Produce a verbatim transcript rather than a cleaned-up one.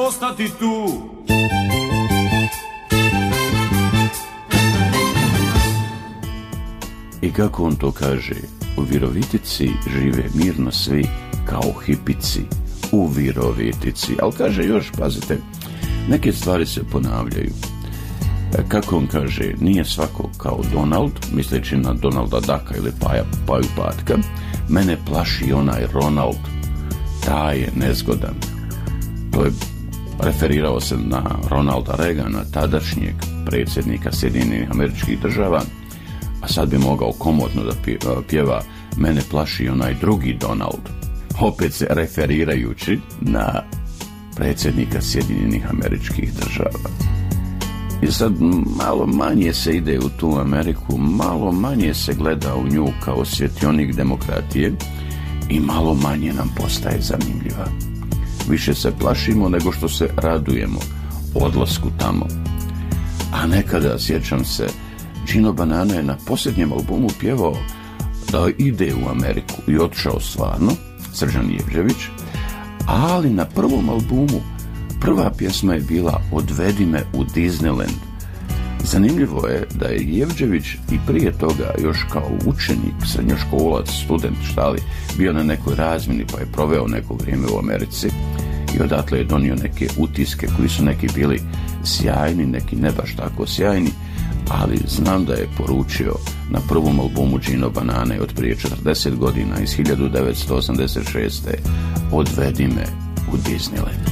ostati tu. I kako on to kaže, u Virovitici žive mirno svi kao hipici u Virovitici. Ali kaže još, pazite, neke stvari se ponavljaju. Kako on kaže, nije svako kao Donald, misleći na Donalda Ducka ili Paja, Paju Patka, mene plaši onaj Ronald, taj je nezgodan. To je referirao se na Ronalda Reagana, tadašnjeg predsjednika Sjedinjenih Američkih Država, a sad bi mogao komotno da pjeva mene plaši onaj drugi Donald, opet se referirajući na predsjednika Sjedinjenih Američkih Država. I sad malo manje se ide u tu Ameriku, malo manje se gleda u nju kao svjetionik demokratije i malo manje nam postaje zanimljiva. Više se plašimo nego što se radujemo odlasku tamo. A nekada, sjećam se, Gino Banana je na posljednjem albumu pjevao da ide u Ameriku i otišao stvarno, Srđan Jevđević, ali na prvom albumu prva pjesma je bila Odvedi me u Disneyland. Zanimljivo je da je Jevđević i prije toga još kao učenik, srednjoškolac, student, šta li, bio na nekoj razmjeni pa je proveo neko vrijeme u Americi i odatle je donio neke utiske koji su neki bili sjajni, neki ne baš tako sjajni, ali znam da je poručio na prvom albumu Gino Banane od prije četrdeset godina iz hiljadu devetsto osamdeset šeste. Odvedi me u Disneyland.